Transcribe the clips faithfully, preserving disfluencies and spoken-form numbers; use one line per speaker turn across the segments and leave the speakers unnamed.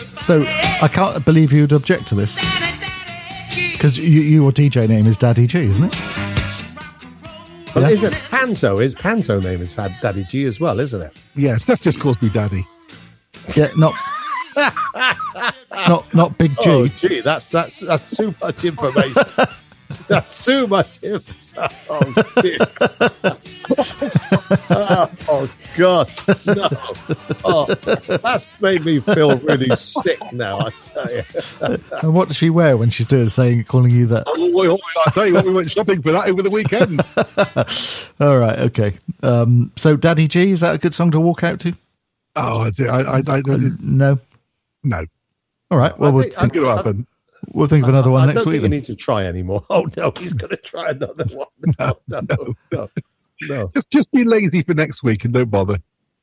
So I can't believe you'd object to this. Because you, your D J name is Daddy G, isn't it?
Well,
Yeah.
isn't Panto? His Panto name is Daddy G as well, isn't it?
Yeah, Steph just calls me Daddy.
Yeah, not not not Big G.
Oh, gee, that's that's that's too much information. That's too much information. Oh, dear. oh, oh, God, no! Oh, that's made me feel really sick now. I tell you.
And what does she wear when she's doing saying calling you that?
Oh, I'll tell you what, we went shopping for that over the weekend.
All right, okay. Um, so Daddy G, is that a good song to walk out to?
Oh, I, do- I, I, I don't.
No.
No.
All right. Well,
I
we'll
think-
think,
It'll happen.
we'll think of another one
I
next
don't
week.
think you
Then.
need to try anymore. Oh no, he's going to try another one. No, no, no, no. no.
Just, just be lazy for next week and don't bother.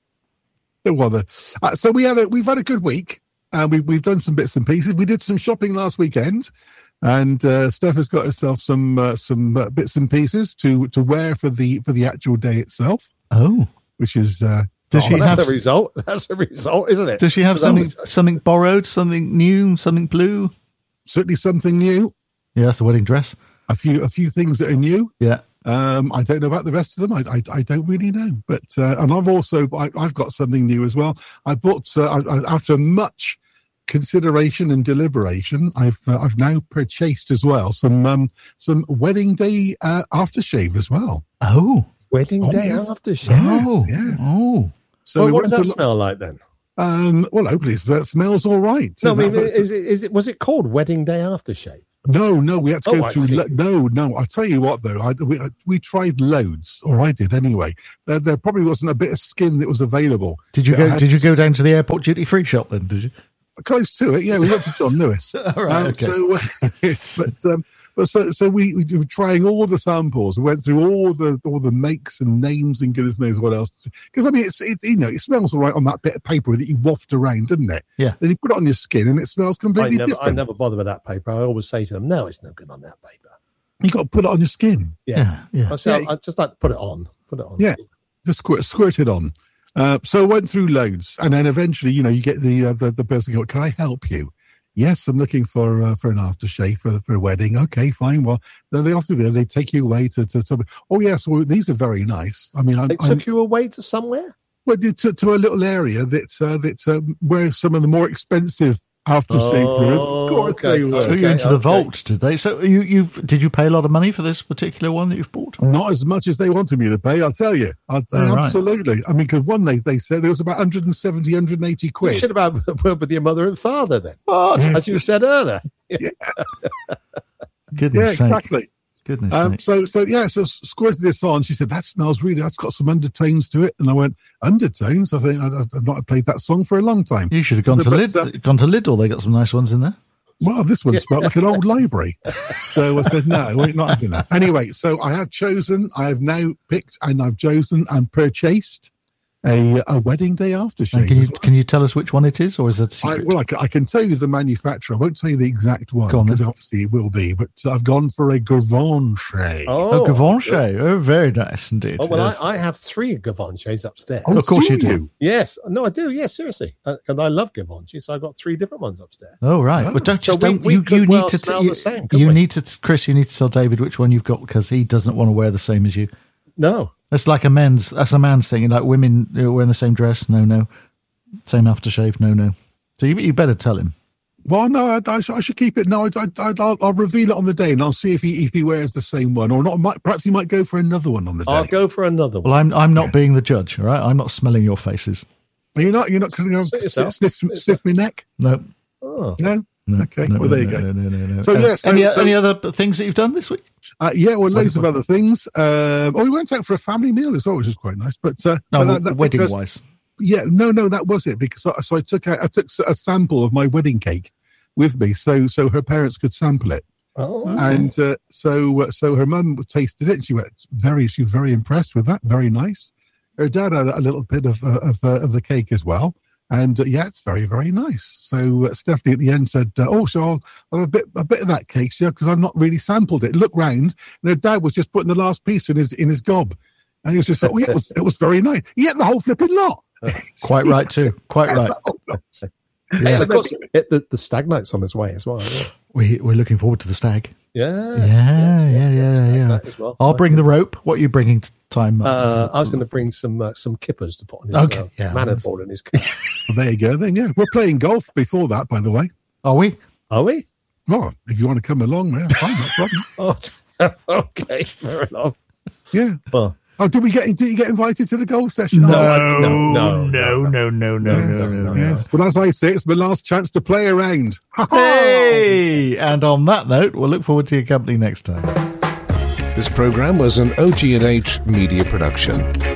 Don't bother. Uh, so we had a, we've had a good week. Uh, we, we've done some bits and pieces. We did some shopping last weekend, and uh, Steph has got herself some uh, some uh, bits and pieces to to wear for the for the actual day itself.
Oh,
which is. Uh,
does
Oh,
she
that's
have?
the result. That's the result, isn't it?
Does she have
That
something
was-
something borrowed, something new, something blue?
Certainly something new.
Yeah, that's the wedding dress.
A few a few things that are new.
Yeah.
Um, I don't know about the rest of them. I I, I don't really know. But uh, and I've also I, I've got something new as well. I bought uh, I, I, after much consideration and deliberation, I've uh, I've now purchased as well some um, some wedding day uh, aftershave as well.
Oh.
Wedding
Oh,
day
yes.
aftershave.
Oh.
yes.
Oh.
So
Well,
we
what does
went
that
to-
smell like then?
Um, well, hopefully it sm- smells all right.
No, I
So
mean,
that-
is it, is it was it called Wedding Day Aftershave?
No, no, we had to
Oh,
go
I
through.
see.
Lo- no, no, I'll tell you what, though. I, we, we tried loads, or I did anyway. There, there probably wasn't a bit of skin that was available.
Did you
But I
go?
had-
Did you go down to the airport duty free shop then? Did you?
Close to it, yeah. We went to John Lewis.
All right.
Um,
Okay.
So, but um, but so so we, we were trying all the samples. We went through all the all the makes and names and goodness knows what else. Because I mean, it's it's you know it smells all right on that bit of paper that you waft around, doesn't it?
Yeah.
Then you put it on your skin and it smells
I
completely
never, I
different.
never bother with that paper. I always say to them, "No, it's no good on that paper."
You got to put it on your skin.
yeah. Yeah.
I say,
Yeah.
I just like to put it on. Put it on.
Yeah. Just squirt, squirt it on. Uh, so I went through loads, and then eventually, you know, you get the uh, the, the person go, "Can I help you?" Yes, I'm looking for uh, for an aftershave for for a wedding. Okay, fine. Well, then they often do. They take you away to to some. Oh yes, well these are very nice. I mean, I,
They
I
took you away to somewhere.
well, to, to a little area that's uh, that's uh, where some of the more expensive aftershave
Oh,
were. Of course
okay.
they were.
So
Okay,
you're into the
okay.
vault, did they? So you you've did you pay a lot of money for this particular one that you've bought?
Not as much as they wanted me to pay, I'll tell you. I'll,
Oh, right.
absolutely. I mean, because one they, they said there was about one hundred seventy, one hundred eighty
You
quid.
should have had a word with your mother and father then,
What?
as you said earlier.
Goodness
Yeah,
sake.
exactly.
Goodness
Um,
sake.
so, so yeah, so squirted this on. She said, that smells really, that's got some undertones to it. And I went, undertones? I think I, I've not played that song for a long time.
You should have gone to
But,
Lid,
uh,
gone to Lidl. They got some nice ones in there.
Well, this one smelled like an old library. So I said, no, we're not having that. Anyway, so I have chosen, I have now picked and I've chosen and purchased a, a wedding day aftershave.
And can you
as well.
can you tell us which one it is, or is it a
I,
secret?
well, I can, I can tell you the manufacturer. I won't tell you the exact one
Go on,
because
then.
obviously it will be. But I've gone for a Givenchy.
Oh, Givenchy. Oh, very nice indeed.
Oh, well,
Yes.
I, I have three Givenchy's upstairs.
Oh,
of course
do
you do.
you?
Yes. No, I do. Yes, seriously. Because I love Givenchy, so I've got three different ones upstairs.
Oh, right.
Oh.
Well, don't,
So
just
we-
don't,
we
you,
could
you
well
need to
smell
you,
the same, couldn't
you
we?
need to, Chris, you need to tell David which one you've got because he doesn't want to wear the same as you.
No.
That's like a men's, that's a man's thing. Like women uh, wearing the same dress. No, no. Same aftershave. No, no. So you, you better tell him.
Well, no, I, I, should, I should keep it. No, I, I, I'll, I'll reveal it on the day, and I'll see if he if he wears the same one or not. Might, perhaps he might go for another one on the day.
I'll go for another one.
Well, I'm I'm not being the judge, all right? I'm not smelling your faces.
Are you not? You're not going to
Suit yourself.
sniff,
Suit
sniff me neck?
No.
Oh.
No.
No,
Okay,
no,
well,
no,
there you
no,
go.
No, no, no, no.
So,
Uh,
yeah, so-
any,
so-
any other things that you've done this week?
Uh, yeah, well, loads of other things. Um, oh, we went out for a family meal as well, which was quite nice. But uh,
No,
but that- that-
wedding
because-
wise.
Yeah, no, no, that was it because I, so I took a, I took a sample of my wedding cake with me, so so her parents could sample it,
Oh.
and uh, so uh, so her mum tasted it, and she went "It's very, she was very impressed with that, very nice. Her dad had a little bit of uh, of, uh, of the cake as well, and uh, yeah, it's very, very nice. So uh, Stephanie at the end said, uh, "Oh, so I'll, I'll have a bit a bit of that cake, yeah, because I've not really sampled it." Look round, and her dad was just putting the last piece in his in his gob, and he was just like, "Oh, yeah, it was it was very nice." He ate the whole flipping lot.
Quite right too. Quite right.
And of course, it, the, the stag night's on its way as well. Yeah,
We, we're looking forward to the stag.
yeah,
Yeah,
yes,
yeah, yeah,
stag
yeah.
night as well.
I'll bring the rope. What are you bringing to time?
Uh, I was going to bring some uh, some kippers to put on his
Okay,
uh,
yeah.
manifold in his car.
Well, there you go. Then yeah, we're playing golf before that, by the way.
Are we?
Are we?
Well, if you want to come along, man, fine, no problem.
Oh, okay, fair enough.
Yeah.
Well,
Oh, did we get? Did you get invited to the golf session?
No,
Oh,
no,
no, no, no, no, no, no, no, no.
yes. But as I say, it's my last chance to play around.
Hey! And on that note, we'll look forward to your company next time.
This program was an O G and H media production.